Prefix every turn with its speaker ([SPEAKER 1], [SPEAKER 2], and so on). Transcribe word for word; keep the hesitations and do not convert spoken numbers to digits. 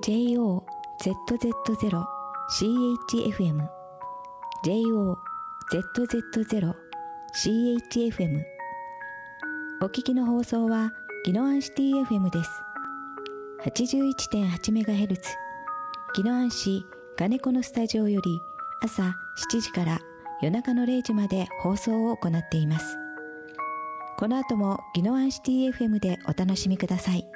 [SPEAKER 1] ジェイオーゼットゼットゼロシーエイチエフエム ジェイオーゼットゼットゼロシーエイチエフエム お聞きの放送は宜野湾シティ エフエム です。 はちじゅういってんはちメガヘルツ 宜野湾市金子のスタジオより朝しちじから夜中のれいじまで放送を行っています。この後も宜野湾シティ エフエム でお楽しみください。